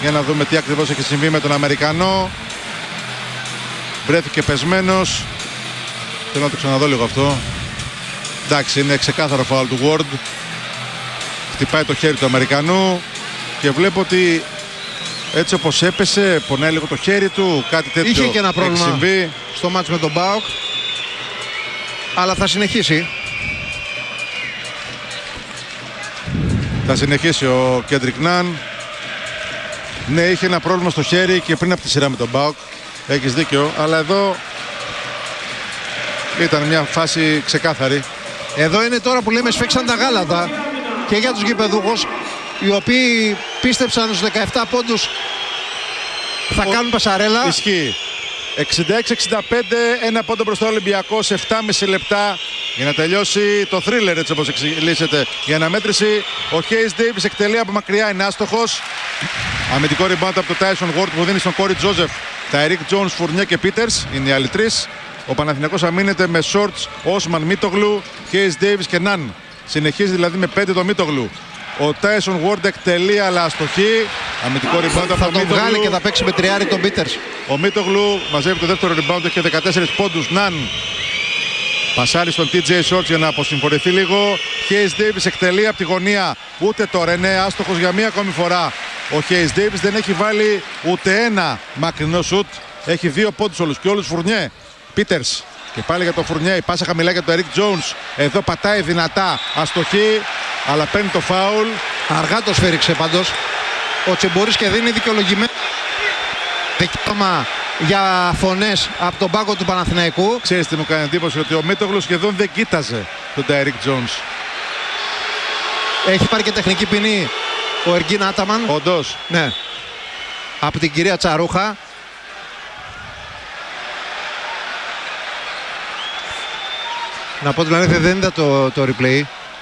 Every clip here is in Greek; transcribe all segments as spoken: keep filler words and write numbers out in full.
Για να δούμε τι ακριβώς έχει συμβεί με τον Αμερικανό. Βρέθηκε πεσμένος. Θέλω να το ξαναδώ λίγο αυτό. Εντάξει, είναι ξεκάθαρο φάουλ του Ward. Χτυπάει το χέρι του Αμερικανού και βλέπω ότι έτσι όπως έπεσε, πονάει λίγο το χέρι του. Κάτι τέτοιο είχε και ένα πρόβλημα συμβεί στο μάτς με τον Μπάουκ, αλλά θα συνεχίσει. Θα συνεχίσει ο Κέντρικ Ναν. Ναι, είχε ένα πρόβλημα στο χέρι και πριν από τη σειρά με τον Μπάουκ. Έχεις δίκιο, αλλά εδώ ήταν μια φάση ξεκάθαρη. Εδώ είναι τώρα που λέμε σφίξαν τα γάλατα και για τους γηπεδούχους, οι οποίοι πίστεψαν στους δεκαεπτά πόντους θα ο... κάνουν πασαρέλα. Ισχύει. εξήντα έξι εξήντα πέντε, ένα πόντο μπροστά ο Ολυμπιακός, επτά και μισό λεπτά για να τελειώσει το θρίλερ έτσι όπως εξελίσσεται η αναμέτρηση. Ο Χέις Ντέιβις εκτελεί από μακριά, είναι άστοχος. Αμυντικό rebound από το Tyson Ward που δίνει στον Κόρι Τζόζεφ. Ταϊρίκ Τζόνς, Φουρνιέ και Πίτερς είναι οι άλλοι τρεις. Ο Παναθηναϊκός αμήνεται με Σόρτς, Όσμαν, Μίτογλου, Χέις Ντέιβις και Ναν. Συνεχίζει δηλαδή με πέντε το Μίτογλου. Ο Τάισον Ward εκτελεί αλλά αστοχή. Αμυντικό rebound από θα τον τον Μίτογλου. βγάλει και θα παίξει με τριάρι τον Πίτερς. Ο Μίτογλου μαζεύει το δεύτερο rebound, έχει δεκατέσσερις πόντους. Ναν πασάρει στον τι τζέι Shorts για να αποσυμφορηθεί λίγο. Χέις Ντέιβις εκτελεί από τη γωνία. Ούτε τώρα είναι άστοχος για μία ακόμη φορά. Ο Χέις Ντέιβις δεν έχει βάλει ούτε ένα μακρινό σουτ. Έχει δύο πόντους όλους και όλους Φουρνιέ. Πίτερς. Και πάλι για τον Φουρνιέ. Η πάσα χαμηλά για τον Ερικ Τζόουνς. Εδώ πατάει δυνατά. Αστοχή. Αλλά παίρνει το φάουλ. Αργά το σφέριξε πάντως. Ο Τσεμπόρης και δίνει δικαιολογημένο δικαίωμα για φωνές από τον πάγκο του Παναθηναϊκού. Ξέρεις τι μου κάνει εντύπωση? Ότι ο Μίτογλου σχεδόν δεν κοίταζε τον Ταϊρίκ Τζόουνς. Έχει πάρει και τεχνική ποινή ο Εργίν Άταμαν. Όντως. Ναι. Από την κυρία Τσαρούχα. Να πω την αλήθεια, δεν είδα το, το replay.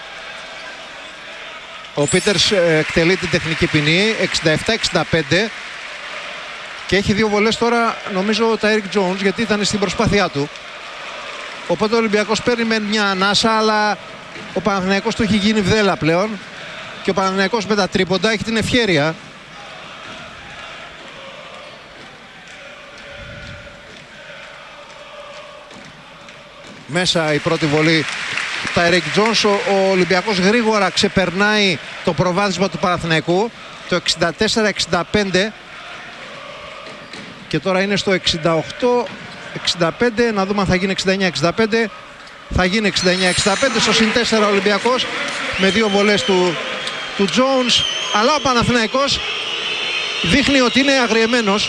Ο Πίτερς εκτελεί την τεχνική ποινή εξήντα επτά εξήντα πέντε και έχει δύο βολές τώρα νομίζω ο Ταϊρίκ Τζόουνς, γιατί ήταν στην προσπάθειά του. Οπότε ο Ολυμπιακός παίρνει με μια ανάσα, αλλά ο Παναθηναϊκός του έχει γίνει βδέλα πλέον και ο Παναθηναϊκός με τα τρίποντα έχει την ευχέρεια. Μέσα η πρώτη βολή Ταϊρίκ Τζόουνς. Ο, ο Ολυμπιακός γρήγορα ξεπερνάει το προβάδισμα του Παναθηναϊκού, το εξήντα τέσσερα εξήντα πέντε, και τώρα είναι στο εξήντα οκτώ εξήντα πέντε. Να δούμε αν θα γίνει εξήντα εννιά εξήντα πέντε. Θα γίνει εξήντα εννιά εξήντα πέντε. Στο συν τέσσερα ο Ολυμπιακός με δύο βολές του, του Τζόουνς. Αλλά ο Παναθηναϊκός δείχνει ότι είναι αγριεμένος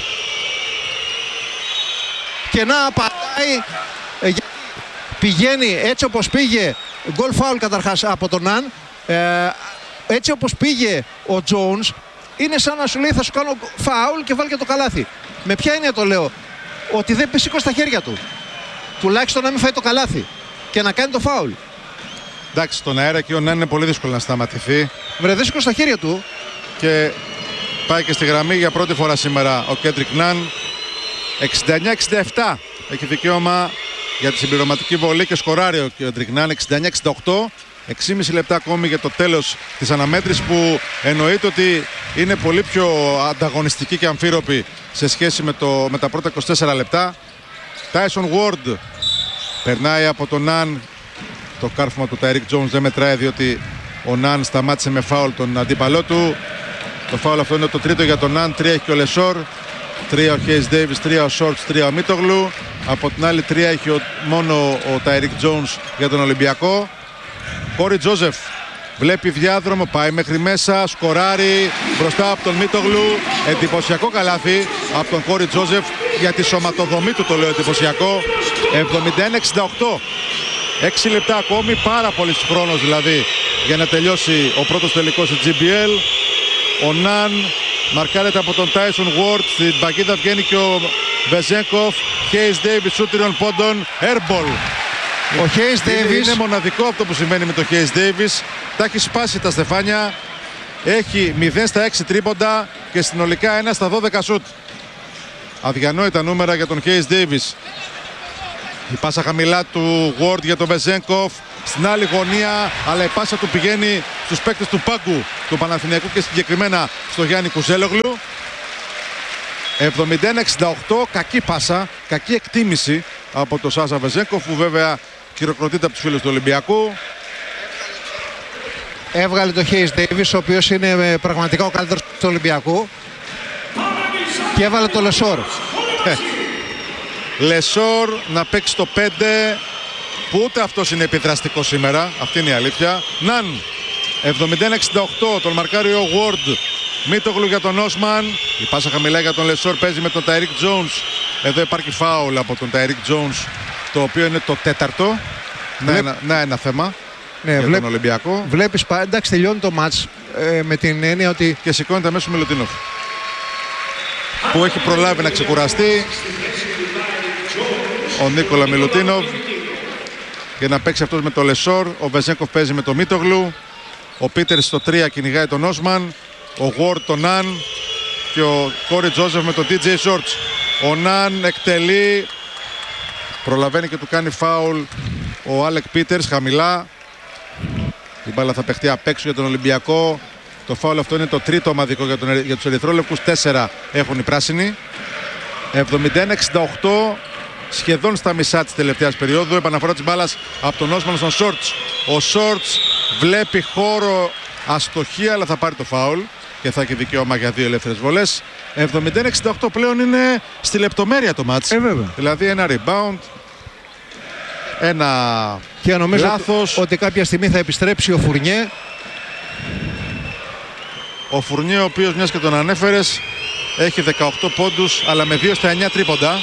και να πατάει. Πηγαίνει έτσι όπως πήγε, γκολ φάουλ καταρχάς από τον Ναν, ε, έτσι όπως πήγε ο Τζόουνς, είναι σαν να σου λέει θα σου κάνω φάουλ και βάλει και το καλάθι. Με ποια έννοια το λέω? Ότι δεν σήκωσε τα χέρια του. Τουλάχιστον να μην φάει το καλάθι και να κάνει το φάουλ. Εντάξει, στον αέρα και ο Ναν είναι πολύ δύσκολο να σταματηθεί. Βρε, δεν σήκωσε τα χέρια του. Και πάει και στη γραμμή για πρώτη φορά σήμερα ο Κέντρικ Ναν. εξήντα εννιά εξήντα επτά έχει δικαίωμα για τη συμπληρωματική βολή και σκοράρει ο Κέντρικ Ναν. εξήντα εννιά εξήντα οκτώ. έξι και μισό λεπτά ακόμη για το τέλος της αναμέτρησης, που εννοείται ότι είναι πολύ πιο ανταγωνιστική και αμφίροπη σε σχέση με, το, με τα πρώτα είκοσι τέσσερα λεπτά. Tyson Ward περνάει από τον Ναν. Το κάρφωμα του Ταϊρίκ Τζόουνς δεν μετράει, διότι ο Ναν σταμάτησε με φάουλ τον αντίπαλό του. Το φάουλ αυτό είναι το τρίτο για τον Ναν. Τρία έχει και ο Λεσόρ, τρία ο Χέις Ντέιβις, τρία ο Σόρτς, τρία ο Μίτογλου. Από την άλλη τρία έχει ο, μόνο ο Ταϊρίκ Τζόουνς για τον Ολυμπιακό. Κόρι Τζόζεφ βλέπει διάδρομο, πάει μέχρι μέσα, σκοράρει μπροστά από τον Μίτογλου. Εντυπωσιακό καλάθι από τον Κόρι Τζόζεφ, για τη σωματοδομή του το λέω εντυπωσιακό. εβδομήντα ένα εξήντα οκτώ. έξι λεπτά ακόμη, πάρα πολύ χρόνος δηλαδή για να τελειώσει ο πρώτος τελικός του τζι μπι ελ. Ο Ναν μαρκάρεται από τον Tyson Ward. Στην παγίδα βγαίνει και ο Βεζέγκοφ. Χέις Ντέιβις σούτριων πόντων, airball. Ο Χέις Ντέιβις είναι μοναδικό αυτό που συμβαίνει με τον Χέις Ντέιβις. Τα έχει σπάσει τα στεφάνια. Έχει μηδέν στα έξι τρίποντα και συνολικά ένα στα δώδεκα σουτ. Αδιανόητα νούμερα για τον Χέις Ντέιβις. Η πάσα χαμηλά του Ward για τον Βεζέγκοφ στην άλλη γωνία, αλλά η πάσα του πηγαίνει στους παίκτες του πάγκου του Παναθηναϊκού και συγκεκριμένα στο Γιάννη Κουζέλογλου. εβδομήντα ένα εξήντα οκτώ, κακή πάσα, κακή εκτίμηση από τον Σάσα Βεζένκοφ, που βέβαια χειροκροτείται από τους φίλους του Ολυμπιακού. Έβγαλε το Χέις Ντέιβις, ο οποίος είναι πραγματικά ο καλύτερος του Ολυμπιακού, και έβαλε το Λεσόρ. Λεσόρ να παίξει το πέντε, που ούτε αυτός είναι επιδραστικό σήμερα, αυτή είναι η αλήθεια. Ναν, εβδομήντα ένα εξήντα οκτώ, τον μαρκάρει ο Ward. Μίτογλου για τον Όσμαν. Η πάσα χαμηλά για τον Λεσόρ, παίζει με τον Ταϊρίκ Τζόουνς. Εδώ υπάρχει φάουλ από τον Ταϊρίκ Τζόουνς, το οποίο είναι το τέταρτο. Βλέπ... Να, ένα, να ένα θέμα ναι, για βλέπ... τον Ολυμπιακό. Βλέπεις, εντάξει, τελειώνει το μάτς ε, με την έννοια ότι... Και σηκώνεται αμέσως ο Μιλουτίνοφ, που έχει προλάβει να ξεκουραστεί. Ο Νίκολα Μιλουτίνοφ για να παίξει αυτός με το Λεσόρ. Ο Βεζένκοφ παίζει με το Μίτογλου. Ο Πίτερς στο τρία κυνηγάει τον Όσμαν. Ο Γουόρντ τον Ναν και ο Κόρι Τζόζεφ με τον ντι τζέι Shorts. Ο Ναν εκτελεί, προλαβαίνει και του κάνει φάουλ ο Άλεκ Πίτερς χαμηλά. Η μπάλα θα παιχτεί απ' έξω για τον Ολυμπιακό. Το φάουλ αυτό είναι το τρίτο ομαδικό για, τον, για τους ερυθρόλευκους. Τέσσερα έχουν οι πράσινοι. εβδομήντα ένα εξήντα οκτώ, σχεδόν στα μισά της τελευταίας περίοδου. Επαναφορά της μπάλας από τον Όσμαν στον Shorts. Ο Shorts βλέπει χώρο, αστοχία, αλλά θα πάρει το φάουλ και θα έχει δικαίωμα για δύο ελεύθερες βολές. εβδομήντα ένα εξήντα οκτώ πλέον είναι στη λεπτομέρεια το μάτς. Ε, βέβαια. Δηλαδή ένα rebound, ένα και νομίζω λάθος. ότι κάποια στιγμή θα επιστρέψει ο Φουρνιέ. Ο Φουρνιέ, ο οποίος, μιας και τον ανέφερες, έχει δεκαοκτώ πόντους, αλλά με δύο στα εννιά τρίποντα.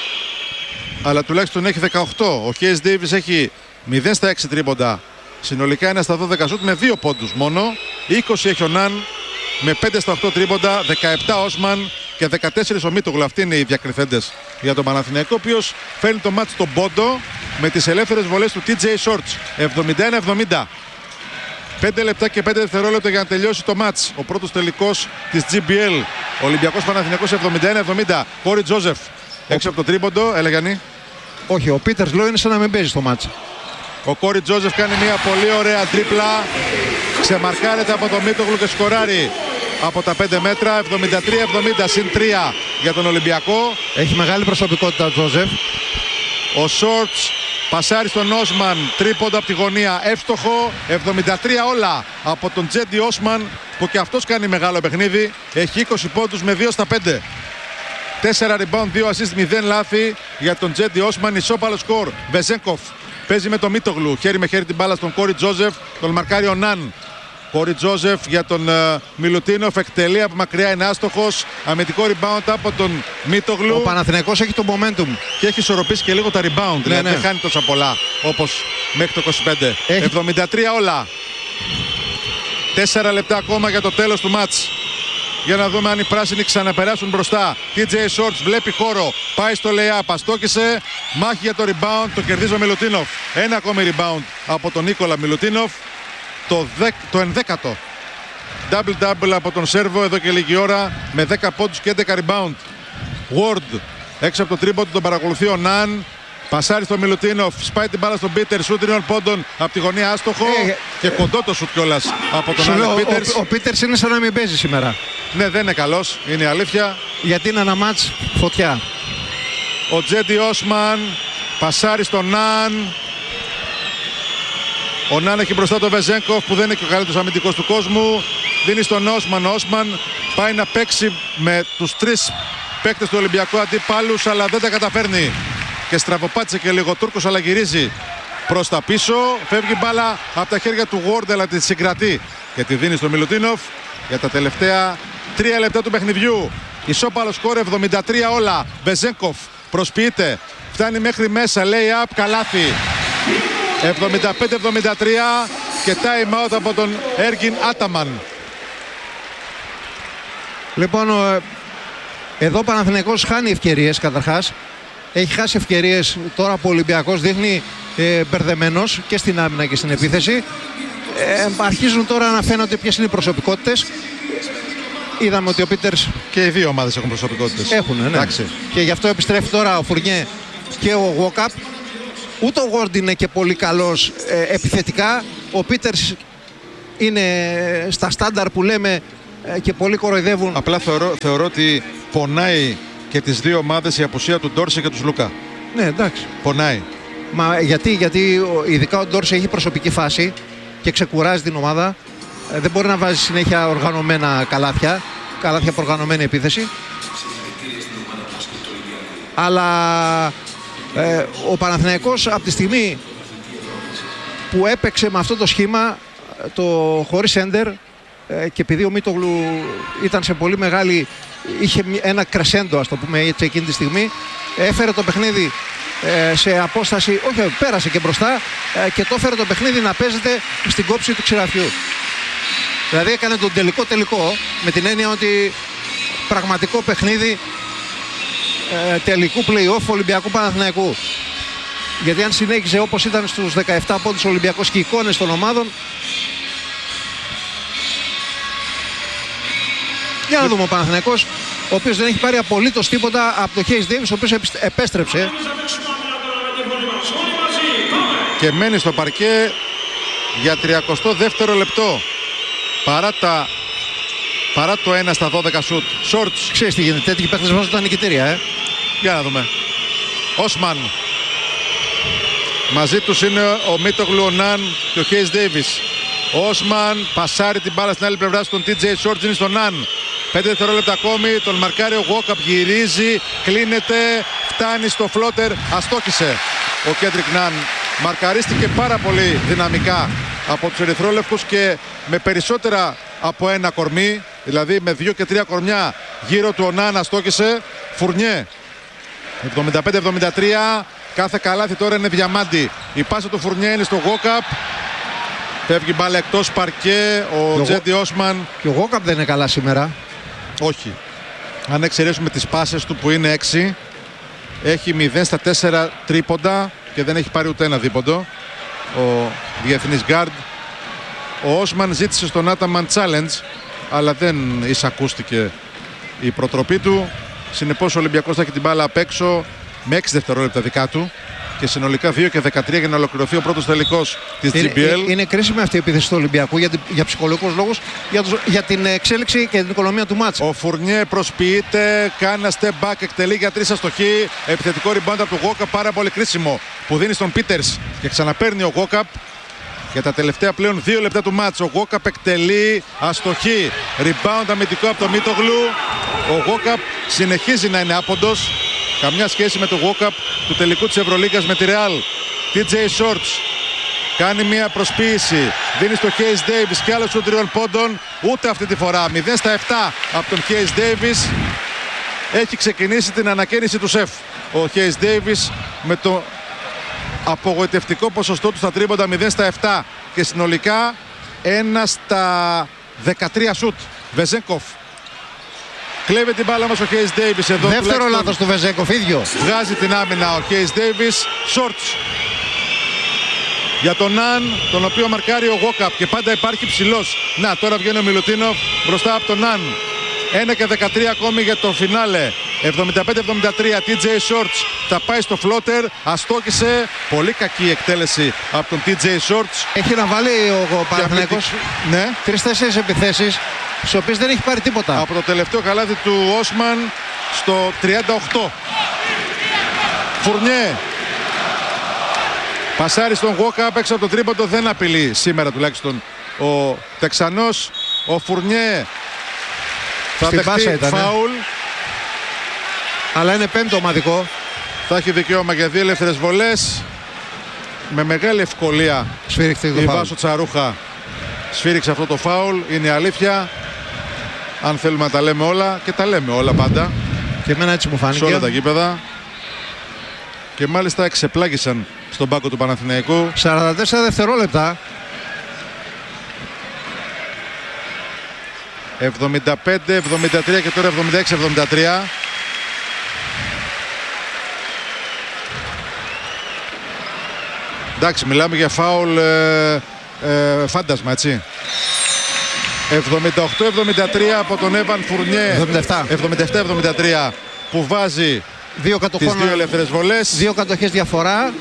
Αλλά τουλάχιστον έχει δεκαοκτώ. Ο Χέις Ντέιβις έχει μηδέν στα έξι τρίποντα. Συνολικά ένα στα δώδεκα σουτ με δύο πόντους μόνο. είκοσι έχει ο Ναν με πέντε στα οκτώ τρίποντα. δεκαεπτά Όσμαν και δεκατέσσερα ο Μίτογλου. Αυτοί είναι οι διακριθέντες για τον Παναθηναϊκό, ο οποίος φέρνει το μάτς στον πόντο με τις ελεύθερες βολές του ντι τζέι Shorts. εβδομήντα ένα εβδομήντα. πέντε λεπτά και πέντε δευτερόλεπτα για να τελειώσει το μάτς. Ο πρώτος τελικός της τζι μπι ελ. Ολυμπιακός Παναθηναϊκός εβδομήντα ένα εβδομήντα. Κόρι Τζόζεφ έξω από το τρίποντο. Έλεγαν. Όχι, ο Πίτερς Λό είναι σαν να μην παίζει στο μάτς. Ο Κόρι Τζόζεφ κάνει μια πολύ ωραία τρίπλα. Ξεμαρκάρεται από το Μίτογλου και σκοράρει από τα πέντε μέτρα. εβδομήντα τρία εβδομήντα, συν τρία για τον Ολυμπιακό. Έχει μεγάλη προσωπικότητα ο Τζόζεφ. Ο Shorts πασάρει στον Όσμαν. Τρίποντα από τη γωνία. Εύστοχο. εβδομήντα τρία όλα από τον Τζέντι Όσμαν, που και αυτός κάνει μεγάλο παιχνίδι. Έχει είκοσι πόντους με δύο στα πέντε. τέσσερα rebound, δύο assist, μηδέν λάθη για τον Τζέντι Όσμαν. Ισόπαλο σκορ. Βεζένκοφ παίζει με τον Μίτογλου. Χέρι με χέρι την μπάλα στον Κόρι Τζόζεφ. Τον μαρκάρει ο Ναν. Κόρι Τζόζεφ για τον uh, Μιλουτίνοφ. Εκτελεί από μακριά, είναι άστοχος. Αμυντικό rebound από τον Μίτογλου. Ο Παναθηναϊκός έχει το momentum. Και έχει ισορροπήσει και λίγο τα rebound. Ναι, δηλαδή ναι. δεν χάνει τόσα πολλά όπως μέχρι το είκοσι πέντε. Έχει... εβδομήντα τρία όλα. Τέσσερα λεπτά ακόμα για το τέλος του μάτς. Για να δούμε αν οι πράσινοι ξαναπεράσουν μπροστά. ντι τζέι Shorts βλέπει χώρο. Πάει στο lay-up. Αστόκησε. Μάχη για το rebound. Το κερδίζει ο Μιλουτίνοφ. Ένα ακόμη rebound από τον Νίκολα Μιλουτίνοφ. Το, δεκ, το ενδέκατο. Double-double από τον Σέρβο εδώ και λίγη ώρα. Με δέκα πόντους και έντεκα rebound. Ward έξω από το τρίποντο, τον παρακολουθεί ο Ναν. Πασάρει στο Μιλουτίνοφ. Σπάει την μπάλα στον Πίτερ. Σούτ τριών πόντων από τη γωνία. Άστοχο. Ε, και κοντό το σουτ κιόλας από τον Άλεκ Πίτερς. Ο, ο, ο Πίτερς είναι σαν να μην παίζει σήμερα. Ναι, δεν είναι καλός. Είναι η αλήθεια. Γιατί είναι ένα μάτς φωτιά. Ο Τζέντι Όσμαν πασάρει στον Ναν. Ο Ναν έχει μπροστά τον Βεζένκοφ, που δεν είναι και ο καλύτερος αμυντικός του κόσμου. Δίνει στον Όσμαν. Ο Όσμαν πάει να παίξει με τους τρεις παίκτες του Ολυμπιακού αντίπαλους, αλλά δεν τα καταφέρνει. Και στραβοπάτησε και λίγο Τούρκος, αλλά γυρίζει προς τα πίσω. Φεύγει μπάλα από τα χέρια του Ward, αλλά τη συγκρατεί και τη δίνει στο Μιλουτίνοφ για τα τελευταία τρία λεπτά του παιχνιδιού. Ισόπαλο σκορ, εβδομήντα τρία όλα. Βεζένκοφ προσποιείται. Φτάνει μέχρι μέσα. Lay up, καλάθι. εβδομήντα πέντε εβδομήντα τρία και time out από τον Έργιν Άταμαν. Λοιπόν, εδώ ο Παναθηναϊκός χάνει ευκαιρίες καταρχάς. Έχει χάσει ευκαιρίες τώρα που ο Ολυμπιακός δείχνει ε, μπερδεμένος και στην άμυνα και στην επίθεση. Ε, αρχίζουν τώρα να φαίνονται ποιες είναι οι προσωπικότητες. Είδαμε ότι ο Πίτερς... Και οι δύο ομάδες έχουν προσωπικότητες. Έχουν, ναι. Εντάξει. Και γι' αυτό επιστρέφει τώρα ο Φουρνιέ και ο Γουόκαπ. Ούτε ο Γουόρντ είναι και πολύ καλός ε, επιθετικά. Ο Πίτερς είναι στα στάνταρ που λέμε ε, και πολλοί κοροϊδεύουν. Απλά θεωρώ, θεωρώ ότι πονάει και τις δύο ομάδες η απουσία του Ντόρσε και του Σλούκα. Ναι, εντάξει. Πονάει. Μα γιατί, γιατί ο- ειδικά ο Ντόρσε έχει προσωπική φάση και ξεκουράζει την ομάδα. Ε, δεν μπορεί να βάζει συνέχεια οργανωμένα καλάθια, καλάθια από οργανωμένη επίθεση. Αλλά ε, ο Παναθηναϊκός από τη στιγμή που έπαιξε με αυτό το σχήμα, το χωρίς έντερ, ε, και επειδή ο Μίτογλου ήταν σε πολύ μεγάλη, είχε μ- ένα κρεσέντο, ας το πούμε έτσι, εκείνη τη στιγμή, έφερε το παιχνίδι ε, σε απόσταση, όχι, πέρασε και μπροστά, ε, και το έφερε το παιχνίδι να παίζεται στην κόψη του ξηραφιού. Δηλαδή έκανε τον τελικό τελικό, με την έννοια ότι πραγματικό παιχνίδι ε, τελικού play-off Ολυμπιακού Παναθηναϊκού. Γιατί αν συνέχιζε όπως ήταν στους δεκαεπτά πόντους ο Ολυμπιακός και οι εικόνες των ομάδων. Για να δούμε ο Παναθηναϊκός, ο οποίος δεν έχει πάρει απολύτως τίποτα από το Hayes Davis, ο οποίος επισ- επέστρεψε. Και μένει στο παρκέ για τριακοστό δεύτερο λεπτό. Παρά, τα, παρά το ένα στα δώδεκα σουτ. Shorts. Ξέρεις τι γίνεται, τέτοιοι παίχτες βάζουν τα νικητήρια, ε. Για να δούμε. Όσμαν. Μαζί τους είναι ο Μίτογλου, ο Ναν και ο Hayes Davis. Όσμαν πασάρει την μπάλα στην άλλη πλευρά στον τι τζέι Shorts, είναι στον Ναν. Πέντε δευτερόλεπτα ακόμη, τον μαρκάρει ο Walkup, γυρίζει, κλείνεται, φτάνει στο φλότερ, αστόχησε ο Κέντρικ Ναν. Μαρκαρίστηκε πάρα πολύ δυναμικά από τους ερυθρόλευκους και με περισσότερα από ένα κορμί, δηλαδή με δύο και τρία κορμιά γύρω του ο Ναν αστόχησε. Φουρνιέ, εβδομήντα πέντε εβδομήντα τρία, κάθε καλάθι τώρα είναι διαμάντι. Η πάσα του Φουρνιέ είναι στο Walkup. Φεύγει μπάλα εκτός παρκέ, ο Το Τζέντι Όσμαν. Και ο Walkup δεν είναι καλά σήμερα. Όχι. Αν εξαιρέσουμε τις πάσες του που είναι έξι, έχει μηδέν στα τέσσερα τρίποντα και δεν έχει πάρει ούτε ένα δίποντο ο διεθνής γκάρντ. Ο Όσμαν ζήτησε στον Άταμαν challenge, αλλά δεν εισακούστηκε η προτροπή του. Συνεπώς ο Ολυμπιακός θα έχει την μπάλα απ' έξω με έξι δευτερόλεπτα δικά του και συνολικά δύο και δεκατρία για να ολοκληρωθεί ο πρώτος τελικός της Είναι, τζι μπι ελ. είναι κρίσιμη αυτή η επίθεση του Ολυμπιακού για, την- για ψυχολογικούς λόγους, για, τους- για την εξέλιξη και την οικονομία του μάτσα. Ο Φουρνιέ προσποιείται, κάνει ένα step back, εκτελεί για τρεις αστοχή. Επιθετικό rebound από τον Walkup, πάρα πολύ κρίσιμο, που δίνει στον Πίτερς και ξαναπαίρνει ο Walkup. Για τα τελευταία πλέον δύο λεπτά του μάτς ο Walkup εκτελεί αστοχή. Rebound αμυντικό από τον Μίτογλου. Ο Walkup συνεχίζει να είναι άποντος. Καμιά σχέση με τον Walkup του τελικού της Ευρωλίγκας με τη Real. τι τζέι Shorts κάνει μια προσποίηση, δίνει στο Hayes Davis και άλλο σου τριών πόντων. Ούτε αυτή τη φορά. μηδέν στα επτά από τον Hayes Davis. Έχει ξεκινήσει την ανακαίνιση του σεφ ο Hayes Davis με το απογοητευτικό ποσοστό του στα τρίποντα μηδέν στα επτά και συνολικά ένα στα δεκατρία σουτ. Βεζέγκοφ κλέβει την μπάλα μας ο Hayes Davis εδώ. Δεύτερο τουλάχιστον λάθος του Βεζέγκοφ, ίδιο. βγάζει την άμυνα ο Hayes Davis. Shorts για τον Ναν, τον οποίο μαρκάρει ο Walkup και πάντα υπάρχει ψηλός. Να, τώρα βγαίνει ο Μιλουτίνοφ μπροστά από τον Ναν. ένα και δεκατρία ακόμη για το φινάλε. εβδομήντα πέντε εβδομήντα τρία, τι τζέι Shorts θα πάει στο φλότερ, αστόκησε. Πολύ κακή εκτέλεση από τον τι τζέι Shorts. Έχει να βάλει ο, ο Παναθηναϊκός Ναι, τρεις-τέσσερις επιθέσεις, στις οποίες δεν έχει πάρει τίποτα. από το τελευταίο καλάθι του Όσμαν στο τριάντα οκτώ. Φουρνιέ πασάρει στον Walkup έξω από το τρίποντο, δεν απειλεί σήμερα τουλάχιστον ο Τεξανός. Ο Φουρνιέ θα Στην πάσα δεχτεί ήτανε. φάουλ. Αλλά είναι πέμπτο ομαδικό. Θα έχει δικαίωμα για δύο ελεύθερες βολές. Με μεγάλη ευκολία Σφύριξε το η φάουλ. Βάσο Τσαρούχα σφύριξε αυτό το φάουλ. Είναι αλήθεια. Αν θέλουμε να τα λέμε όλα, και τα λέμε όλα πάντα Και εμένα έτσι μου σε όλα τα φάνηκε. γήπεδα. Και μάλιστα εξεπλάγησαν στον πάγκο του Παναθηναϊκού. σαράντα τέσσερα δευτερόλεπτα. εβδομήντα πέντε εβδομήντα τρία και τώρα εβδομήντα έξι εβδομήντα τρία. Εντάξει, μιλάμε για φάουλ ε, ε, φάντασμα, έτσι. εβδομήντα οκτώ εβδομήντα τρία από τον Έβαν Φουρνιέ. εβδομήντα επτά. εβδομήντα επτά εβδομήντα τρία που βάζει Δύο τις κατοχών, δύο ελεύθερες βολές. δύο κατοχές διαφορά.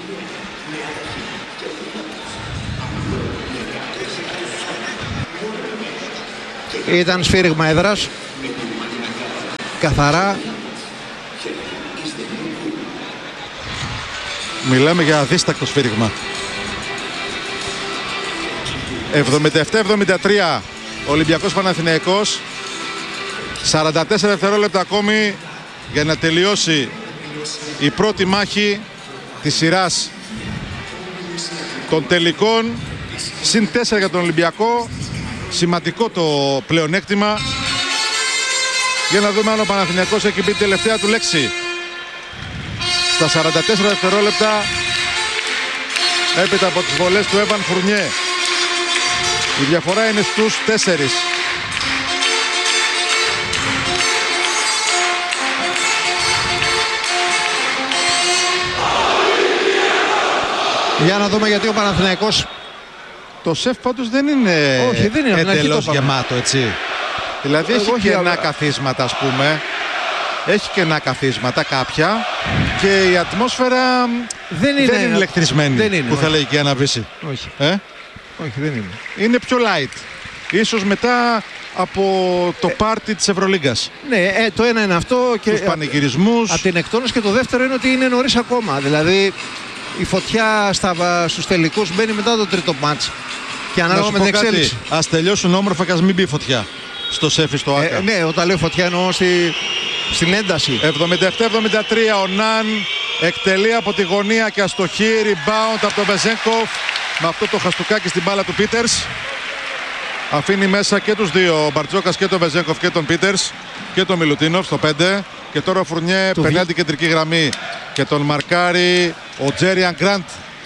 Ήταν σφύριγμα έδρας. καθαρά. Μιλάμε για αδίστακτο σφύριγμα. εβδομήντα επτά εβδομήντα τρία Ολυμπιακός Παναθηναϊκός. σαράντα τέσσερα δευτερόλεπτα ακόμη για να τελειώσει η πρώτη μάχη της σειράς των τελικών. Συν τέσσερα για τον Ολυμπιακό. Σημαντικό το πλεονέκτημα. Για να δούμε αν ο Παναθηναϊκός έχει πει τελευταία του λέξη. Στα σαράντα τέσσερα δευτερόλεπτα έπειτα από τις βολές του Έβαν Φουρνιέ. Η διαφορά είναι στους τέσσερις. Για να δούμε γιατί ο Παναθηναϊκός... Το σεφ πάντως δεν είναι, Όχι, δεν είναι εντελώς γεμάτο, έτσι. Δηλαδή έχει Όχι, κενά αλλά... καθίσματα, ας πούμε. Έχει κενά καθίσματα κάποια. Και η ατμόσφαιρα δεν είναι, δεν είναι ηλεκτρισμένη, δεν είναι, που όχι. θα λέει και η Αναβίση. Όχι. Ε? Όχι, δεν είναι. Είναι πιο light. Ίσως μετά από το ε... πάρτι της Ευρωλίγκας. Ναι, ε, το ένα είναι αυτό. Και τους πανηγυρισμούς. Από την εκτόνωση, και το δεύτερο είναι ότι είναι νωρίς ακόμα. Δηλαδή η φωτιά στα, στους τελικούς μπαίνει μετά το τρίτο μάτς. Και ανάλογα με την εξέλιξη. Ας τελειώσουν όμορφα και ας μην μπει φωτιά στο σεφ στο Άκα. Ε, ναι, όταν λέω φωτιά εννοώ στη, στην ένταση. εβδομήντα επτά εβδομήντα τρία ο Ναν εκτελεί από τη γωνία και αστοχή. Rebound από τον Βεζένκοφ με αυτό το χαστούκάκι στην μπάλα του Πίτερς. Αφήνει μέσα και τους δύο, ο Μπαρτζόκας και τον Βεζένκοφ και τον Πίτερς και τον Μιλουτίνοφ στο πέντε. Και τώρα ο Φουρνιέ περνάει την κεντρική γραμμή και τον μαρκάρει ο Τζέριαν Γκραντ.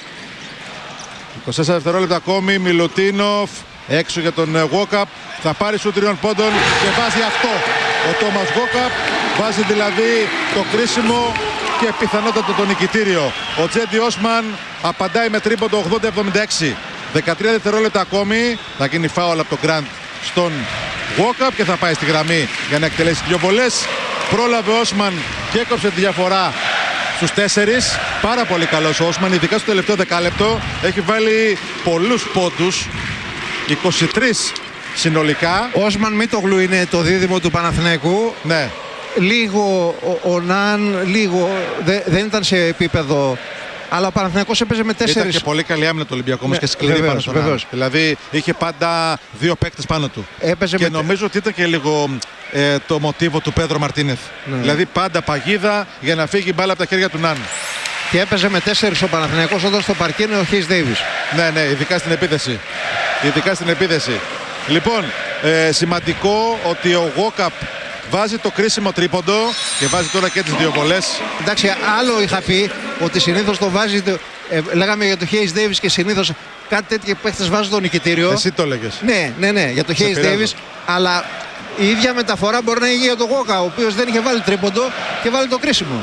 είκοσι τέσσερα δευτερόλεπτα ακόμη. Μιλουτίνοφ έξω για τον Γουόκαπ. Θα πάρει σου τριών πόντων και βάζει αυτό. Ο Τόμας Γουόκαπ βάζει δηλαδή το κρίσιμο και πιθανότατο το νικητήριο. Ο Τζέντι Όσμαν απαντάει με τρίποντο ογδόντα εβδομήντα έξι. δεκατρία δευτερόλεπτα ακόμη. Θα γίνει φάουλ από τον Γκραντ στον Γουόκαπ και θα πάει στη γραμμή για να εκτελέσει δύο βολές. Πρόλαβε ο Όσμαν και έκοψε τη διαφορά στους τέσσερις. Πάρα πολύ καλός ο Όσμαν, ειδικά στο τελευταίο δεκάλεπτο. Έχει βάλει πολλούς πόντους, είκοσι τρεις συνολικά. Όσμαν Μίτογλου είναι το δίδυμο του Παναθηναϊκού. Ναι. Λίγο ο, ο Ναν, λίγο δε, δεν ήταν σε επίπεδο. Αλλά ο Παναθηναϊκός έπαιζε με τέσσερις. Ήταν και πολύ καλή άμυνα του Ολυμπιακού, όμως, Ναι, και σκληρή βεβαίως, πάνω στον βεβαίως. Ναν. Δηλαδή είχε πάντα δύο παίκτες πάνω του. Έπαιζε Και με... νομίζω ότι ήταν και λίγο ε, το μοτίβο του Πέδρο Μαρτίνεθ. Ναι. Δηλαδή πάντα παγίδα για να φύγει η μπάλα από τα χέρια του Ναν. Και έπαιζε με τέσσερις ο Παναθηναϊκός, όταν στο παρκέ είναι ο Χέις Ντέιβις. Ναι, ναι, ειδικά στην επίθεση. Ειδικά στην επίθεση. Λοιπόν, ε, σημαντικό ότι ο Γουόκαπ βάζει το κρίσιμο τρίποντο και βάζει τώρα και τις δύο βολές. Εντάξει, άλλο είχα πει ότι συνήθως το βάζει. Ε, λέγαμε για το Χέις Ντέιβις και συνήθως κάτι τέτοιο παίχτες βάζουν το νικητήριο. Εσύ το έλεγες. Ναι, ναι, ναι, για το Χέις πειράζω. Ντέιβις. Αλλά η ίδια μεταφορά μπορεί να γίνει για τον Γουόκα, ο οποίος δεν είχε βάλει τρίποντο και βάλει το κρίσιμο.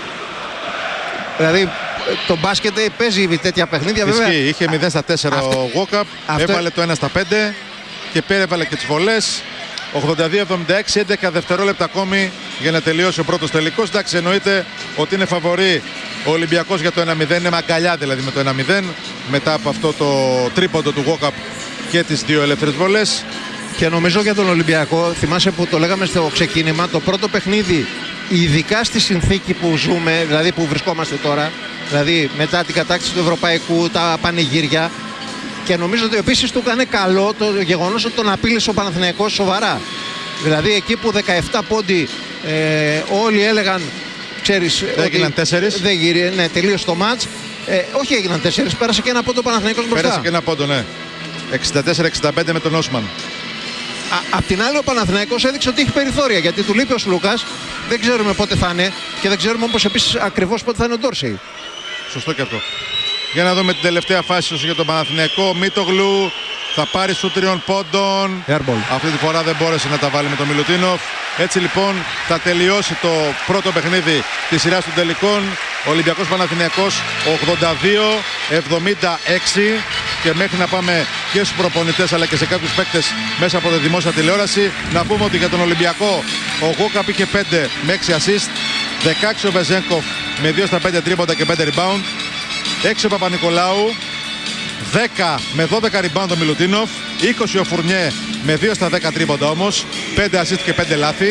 Δηλαδή το μπάσκετ παίζει τέτοια παιχνίδια, βέβαια. Ισχύει, είχε μηδέν στα τέσσερα αυτό... ο Γουόκαπ, αυτό... έβαλε το ένα στα πέντε και πέρα έβαλε και τις βολές. ογδόντα δύο εβδομήντα έξι, έντεκα δευτερόλεπτα ακόμη για να τελειώσει ο πρώτος τελικός. Εντάξει, εννοείται ότι είναι φαβορί ο Ολυμπιακός για το ένα μηδέν, είναι μαγκαλιά δηλαδή με το ένα μηδέν μετά από αυτό το τρίποντο του Γουόκαπ και τις δύο ελεύθερες βολές. Και νομίζω για τον Ολυμπιακό, θυμάσαι που το λέγαμε στο ξεκίνημα, το πρώτο παιχνίδι, ειδικά στη συνθήκη που ζούμε, δηλαδή που βρισκόμαστε τώρα, δηλαδή μετά την κατάκτηση του Ευρωπαϊκού, τα πανηγύρια, και νομίζω ότι επίσης του έκανε καλό το γεγονός ότι τον απείλησε ο Παναθηναϊκός σοβαρά. Δηλαδή εκεί που δεκαεπτά πόντι ε, όλοι έλεγαν, ξέρεις, έγιναν τέσσερις. Δεν γύρει, ναι, τελείωσε το μάτς. Ε, όχι έγιναν τέσσερις, πέρασε και ένα πόντο ο Παναθηναϊκός μπροστά. Πέρασε και ένα πόντο, ναι. εξήντα τέσσερα εξήντα πέντε με τον Όσμαν. Απ' την άλλη ο Παναθηναϊκός έδειξε ότι έχει περιθώρια, γιατί του λείπει ο Σλούκας, δεν ξέρουμε πότε θα είναι και δεν ξέρουμε όμως επίσης ακριβώς πότε θα είναι ο Ντόρσεϊ. Σωστό και αυτό. Για να δούμε την τελευταία φάση για τον Παναθηναϊκό. Μίτογλου θα πάρει σου τριών πόντων. Airball. Αυτή τη φορά δεν μπόρεσε να τα βάλει με τον Μιλουτίνοφ. Έτσι λοιπόν θα τελειώσει το πρώτο παιχνίδι της σειράς των τελικών. Ολυμπιακός Παναθηναϊκός ογδόντα δύο εβδομήντα έξι. Και μέχρι να πάμε και στους προπονητές αλλά και σε κάποιους παίκτες μέσα από τη δημόσια τηλεόραση, να πούμε ότι για τον Ολυμπιακό ο Γουόκαπ είχε πέντε με έξι assist, δεκαέξι ο Βεζένκοφ με δύο στα πέντε τρίποντα και πέντε rebound, έξι ο Παπα-Νικολάου, δέκα με δώδεκα rebound ο Μιλουτίνοφ, είκοσι ο Φουρνιέ με δύο στα δέκα τρίποντα όμως, πέντε assist και πέντε λάθη.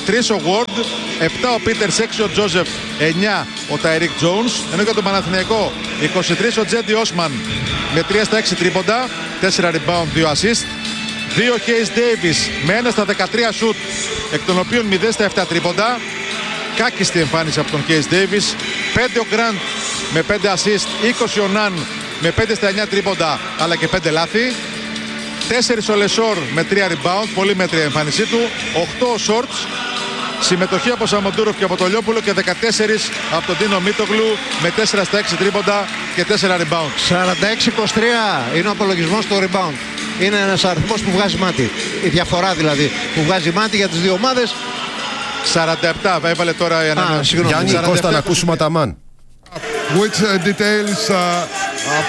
τρία ο Ward, επτά ο Peters, έξι ο Joseph, εννιά ο Tyreek Jones. Ενώ για τον Παναθηναϊκό είκοσι τρία ο Τζέντι Όσμαν με τρία στα έξι τρίποντα, τέσσερα rebound, δύο assist. δύο ο Case Davis με ένα στα δεκατρία shoot, εκ των οποίων μηδέν στα επτά τρίποντα. Κάκιστη εμφάνιση από τον Case Davis. πέντε ο Grant με πέντε assist, είκοσι ο Nunn με πέντε στα εννιά τρίποντα αλλά και πέντε λάθη. τέσσερα ο Λεσόρ με τρία rebound, πολύ μέτρια εμφάνισή του. οκτώ ο Shorts, συμμετοχή από Σαμοντούροφ και από το Λιόπουλο, και δεκατέσσερα από τον Ντίνο Μίτογλου με τέσσερα στα έξι τρίποντα και τέσσερα rebound. σαράντα έξι είκοσι τρία είναι ο απολογισμός του rebound. Είναι ένας αριθμός που βγάζει μάτι. Η διαφορά δηλαδή που βγάζει μάτι για τις δύο ομάδες. σαράντα επτά έβαλε τώρα η ανανέωση. Γιάννη, Κώστα, να ακούσουμε τα μαν. Which uh, details uh, uh,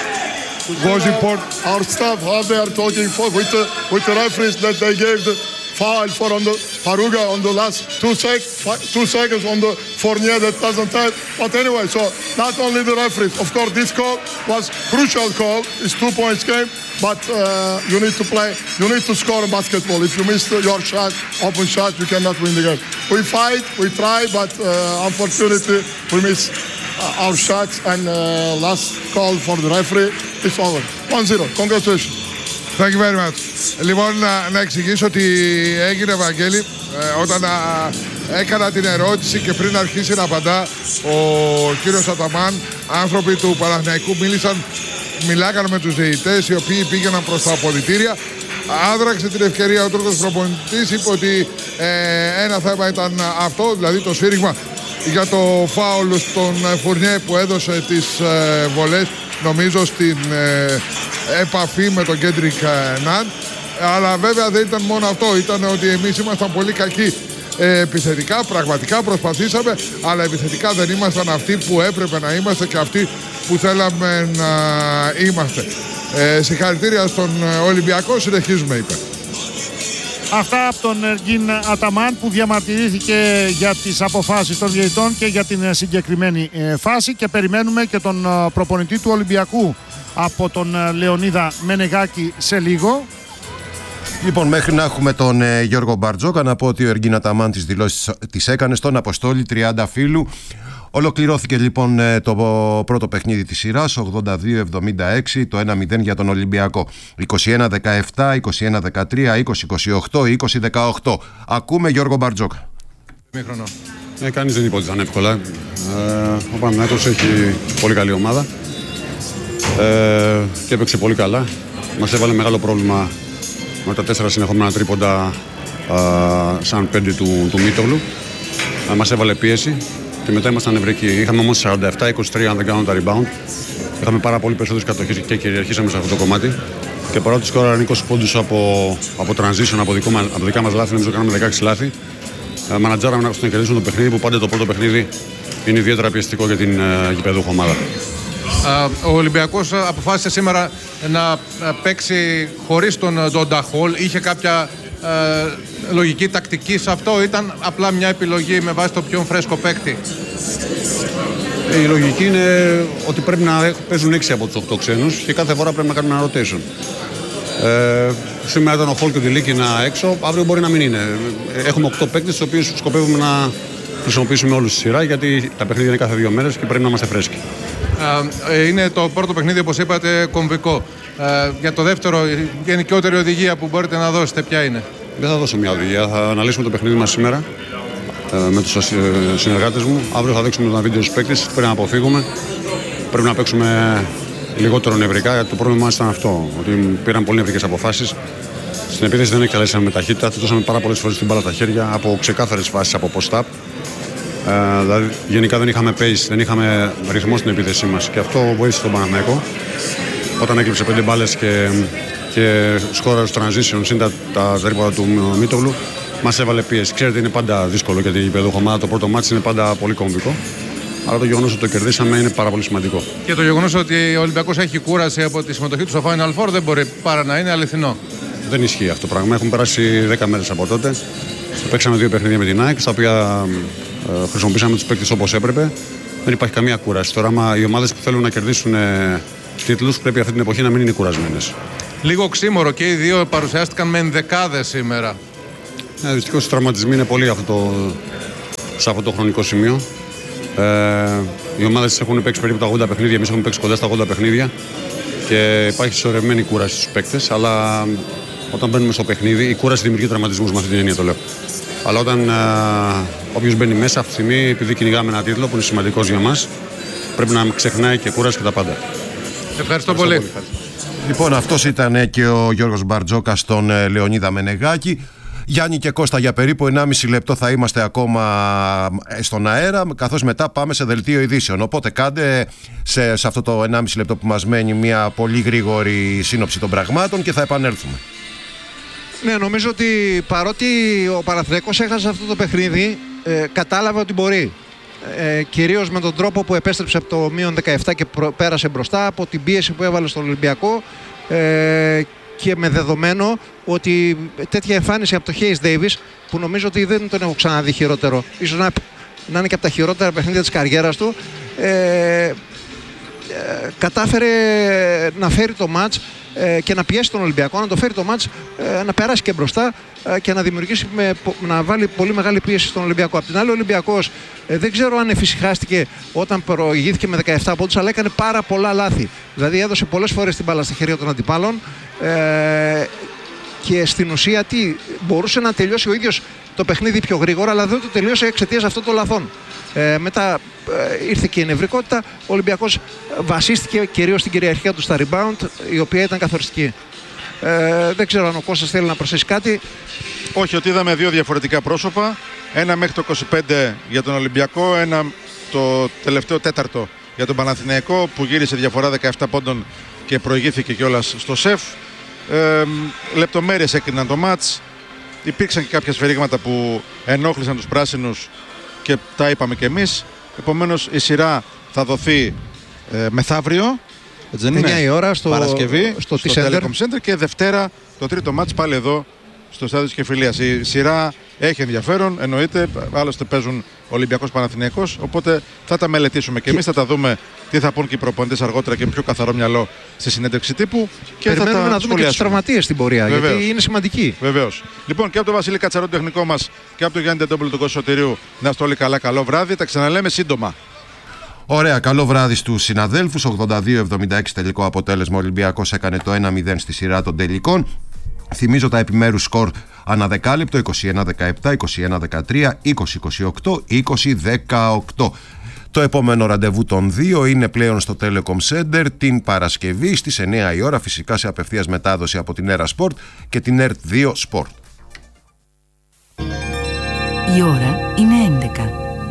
was important? Our staff, how they are talking for with the, with the referees that they gave the foul for on the Haruga on the last two, sec, two seconds on the Fournier that doesn't have. But anyway, so not only the referees. Of course, this call was crucial call. It's two points game, but uh, you need to play. You need to score in basketball. If you miss your shot, open shot, you cannot win the game. We fight, we try, but uh, unfortunately, we miss our shots, and uh, last call for the referee, it's over. one zero. Congratulations. Thank you very much. Λοιπόν, να, να εξηγήσω τι έγινε, Βαγγέλη, ε, όταν α, έκανα την ερώτηση και πριν αρχίσει να απαντά ο κύριος Αταμάν, άνθρωποι του Παναθηναϊκού μίλησαν, μιλάγαν με τους διαιτητές οι οποίοι πήγαιναν προς τα αποδυτήρια. Άδραξε την ευκαιρία ο Τούρκος προπονητής, είπε ότι ε, ένα θέμα ήταν αυτό, δηλαδή το σφύριγμα για το φάουλ στον Φουρνιέ που έδωσε τις ε, βολές, νομίζω στην ε, επαφή με τον Κέντρικ Ναν. Αλλά βέβαια δεν ήταν μόνο αυτό, ήταν ότι εμείς ήμασταν πολύ κακοί ε, επιθετικά, πραγματικά προσπαθήσαμε, αλλά επιθετικά δεν ήμασταν αυτοί που έπρεπε να είμαστε και αυτοί που θέλαμε να είμαστε. Ε, συγχαρητήρια στον Ολυμπιακό, συνεχίζουμε, είπε. Αυτά από τον Εργίν Αταμάν, που διαμαρτυρήθηκε για τις αποφάσεις των διαιτητών και για την συγκεκριμένη φάση, και περιμένουμε και τον προπονητή του Ολυμπιακού από τον Λεωνίδα Μενεγάκη σε λίγο. Λοιπόν, μέχρι να έχουμε τον ε, Γιώργο Μπαρτζόκα, να πω ότι ο Εργίν Αταμάν τις δηλώσεις τις έκανε στον Αποστόλη τριάντα φίλου. Ολοκληρώθηκε λοιπόν το πρώτο παιχνίδι της σειράς, ογδόντα δύο εβδομήντα έξι, το ένα μηδέν για τον Ολυμπιακό. είκοσι ένα δεκαεπτά, είκοσι ένα δεκατρία, είκοσι είκοσι οκτώ, είκοσι δεκαοκτώ. Ακούμε Γιώργο Μπαρτζόκα. Ε, κανείς δεν είπε ότι θα είναι εύκολα. Ε, ο Παναθηναϊκός έχει πολύ καλή ομάδα ε, και έπαιξε πολύ καλά. Μας έβαλε μεγάλο πρόβλημα με τα τέσσερα συνεχόμενα τρίποντα ε, σαν πέντε του, του Μίτογλου. Ε, μας έβαλε πίεση. Και μετά ήμασταν νευρικοί. Είχαμε όμως σαράντα επτά είκοσι τρία, αν δεν κάνω τα rebound. Είχαμε πάρα πολύ περισσότερες κατοχές και κυριαρχήσαμε σε αυτό το κομμάτι. Και παρότι σκόραραν είκοσι πόντους από, από transition, από, δικό, από δικά μας λάθη, νομίζω κάναμε δεκαέξι λάθη. Ε, μανατζάραμε να κερδίσουμε το παιχνίδι, που πάντα το πρώτο παιχνίδι είναι ιδιαίτερα πιεστικό για την ε, γηπεδούχο ομάδα. Ο Ολυμπιακός αποφάσισε σήμερα να παίξει χωρίς τον Ντόντα Χολ. Είχε κάποια ε, λογική τακτική σε αυτό, ήταν απλά μια επιλογή με βάση το πιο φρέσκο παίκτη? Η λογική είναι ότι πρέπει να παίζουν έξι από τους οκτώ ξένους και κάθε φορά πρέπει να κάνουμε ένα rotation. Ε, σήμερα ήταν ο Χολ και ο Τιλίκινα έξω, αύριο μπορεί να μην είναι. Έχουμε οκτώ παίκτες, τους οποίους σκοπεύουμε να χρησιμοποιήσουμε όλους στη σειρά, γιατί τα παιχνίδια είναι κάθε δύο μέρες και πρέπει να είμαστε φρέσκοι. Ε, είναι το πρώτο παιχνίδι, όπως είπατε, κομβικό. Ε, για το δεύτερο, η γενικότερη οδηγία που μπορείτε να δώσετε, ποια είναι? Δεν θα δώσω μια οδηγία. Θα αναλύσουμε το παιχνίδι μας σήμερα ε, με τους συνεργάτες μου. Αύριο θα δείξουμε ένα βίντεο στους παίκτες. Πρέπει να αποφύγουμε. Πρέπει να παίξουμε λιγότερο νευρικά, γιατί το πρόβλημα μας ήταν αυτό. Ότι πήραν πολύ νευρικές αποφάσεις. Στην επίθεση δεν εκτελέσαμε με ταχύτητα. Του δώσαμε πάρα πολλές φορές την μπάλα στα χέρια από ξεκάθαρες φάσεις από post-up. Ε, δηλαδή, γενικά δεν είχαμε pace, δεν είχαμε ρυθμό στην επίθεσή μας. Και αυτό βοήθησε τον Παναθηναϊκό. Όταν έκλειψε πέντε μπάλες και, και σκόραρε στο transition συν τα, τα τρίποντα του Μίτογλου, μας έβαλε πίεση. Ξέρετε, είναι πάντα δύσκολο για την γηπεδούχο ομάδα. Το πρώτο μάτς είναι πάντα πολύ κομβικό. Αλλά το γεγονός ότι το κερδίσαμε είναι πάρα πολύ σημαντικό. Και το γεγονός ότι ο Ολυμπιακός έχει κούραση από τη συμμετοχή του στο Final Four δεν μπορεί παρά να είναι αληθινό. Δεν ισχύει αυτό το πράγμα. Έχουν περάσει δέκα μέρες από τότε. Παίξαμε δύο παιχνίδια με την ΑΕΚ, στα οποία ε, χρησιμοποίησαμε τους παίκτες όπως έπρεπε. Δεν υπάρχει καμία κούραση. Τώρα, άμα οι ομάδες που θέλουν να κερδίσουν ε, τίτλους, πρέπει αυτή την εποχή να μην είναι κουρασμένες. Λίγο οξύμορο, και οι δύο παρουσιάστηκαν με ενδεκάδες σήμερα. Ε, δυστυχώς οι τραυματισμοί είναι πολλοί αυτό το, σε αυτό το χρονικό σημείο. Ε, οι ομάδες έχουν παίξει περίπου τα ογδόντα παιχνίδια, εμείς έχουμε παίξει κοντά στα ογδόντα παιχνίδια και υπάρχει συσσωρευμένη κούραση στους παίκτες. Αλλά όταν μπαίνουμε στο παιχνίδι, η κούραση δημιουργεί τραυματισμούς, με αυτή την έννοια το λέω. Αλλά όταν ε, όποιος μπαίνει μέσα αυτή τη στιγμή, επειδή κυνηγάμε ένα τίτλο που είναι σημαντικός για μας, πρέπει να ξεχνάει και κούραση και τα πάντα. Ευχαριστώ, Ευχαριστώ πολύ. πολύ. Λοιπόν, αυτός ήταν και ο Γιώργος Μπαρτζόκας στον ε, Λεωνίδα Μενεγάκη. Γιάννη και Κώστα, για περίπου ενάμιση λεπτό θα είμαστε ακόμα στον αέρα, καθώς μετά πάμε σε δελτίο ειδήσεων. Οπότε κάντε σε, σε αυτό το ενάμιση λεπτό που μας μένει μια πολύ γρήγορη σύνοψη των πραγμάτων και θα επανέλθουμε. Ναι, νομίζω ότι παρότι ο Παναθηναϊκός έχασε αυτό το παιχνίδι, ε, κατάλαβε ότι μπορεί. Ε, κυρίως με τον τρόπο που επέστρεψε από το μείον δεκαεπτά και προ, πέρασε μπροστά, από την πίεση που έβαλε στον Ολυμπιακό, ε, και με δεδομένο ότι τέτοια εμφάνιση από το Hayes Davis, που νομίζω ότι δεν τον έχω ξαναδεί χειρότερο, ίσως να, να είναι και από τα χειρότερα παιχνίδια της καριέρας του, ε, ε, κατάφερε να φέρει το μάτς ε, και να πιέσει τον Ολυμπιακό, να το φέρει το μάτς, ε, να περάσει και μπροστά ε, και να δημιουργήσει, με, να βάλει πολύ μεγάλη πίεση στον Ολυμπιακό. Απ' την άλλη, ο Ολυμπιακός ε, δεν ξέρω αν εφησυχάστηκε όταν προηγήθηκε με δεκαεπτά πόντους, αλλά έκανε πάρα πολλά λάθη. Δηλαδή έδωσε πολλές φορές την μπάλα στα χέρια των αντιπάλων ε, και στην ουσία τι, μπορούσε να τελειώσει ο ίδιος το παιχνίδι πιο γρήγορα, αλλά δεν το τελείωσε εξαιτίας αυτών των λαθών. Ε, μετά ε, ήρθε και η νευρικότητα. Ο Ολυμπιακός βασίστηκε κυρίως στην κυριαρχία του στα rebound, η οποία ήταν καθοριστική. Ε, δεν ξέρω αν ο Κώστας θέλει να προσθέσει κάτι. Όχι, ότι είδαμε δύο διαφορετικά πρόσωπα. Ένα μέχρι το είκοσι πέντε για τον Ολυμπιακό, ένα το τελευταίο τέταρτο για τον Παναθηναϊκό, που γύρισε διαφορά δεκαεπτά πόντων και προηγήθηκε κιόλας στο ΣΕΦ. Ε, λεπτομέρειες έκριναν το μάτς. Υπήρξαν και κάποια σφαιρίγματα που ενόχλησαν τους πράσινους και τα είπαμε κι εμείς. Επομένως η σειρά θα δοθεί ε, μεθαύριο, εννιά η ώρα στο, Παρασκευή, στο, στο Telecom Center, και Δευτέρα το τρίτο μάτς πάλι εδώ στο στάδιο της Κεφυλίας. Η σειρά έχει ενδιαφέρον, εννοείται, άλλωστε παίζουν Ολυμπιακός Παναθηναϊκός, οπότε θα τα μελετήσουμε και εμείς, θα τα δούμε τι θα πούν και οι προπονητές αργότερα και με πιο καθαρό μυαλό στη συνέντευξη τύπου. Και περιμένουμε θα τα να δούμε και τους τραυματίες στην πορεία. Βεβαίως. Γιατί είναι σημαντική. Βεβαίως. Λοιπόν, και από τον Βασίλη Κατσαρό, τον τεχνικό μας, και από τον Γιάννη Τεντόπουλο, τον Κώστα Σωτηρίου, να είστε όλοι καλά, καλό βράδυ. Τα ξαναλέμε σύντομα. Ωραία, καλό βράδυ στους συναδέλφους. ογδόντα δύο εβδομήντα έξι τελικό αποτέλεσμα. Ο Ολυμπιακός έκανε το ένα μηδέν στη σειρά των τελικών. Θυμίζω τα επιμέρους σκορ αναδεκάλεπτο: είκοσι ένα δεκαεπτά, είκοσι ένα δεκατρία, είκοσι είκοσι οκτώ, είκοσι δεκαοκτώ. Το επόμενο ραντεβού των δύο είναι πλέον στο Telecom Center την Παρασκευή στις εννιά η ώρα, φυσικά σε απευθείας μετάδοση από την Έρα Sport και την ΕΡΤ δύο Sport. Η ώρα είναι έντεκα.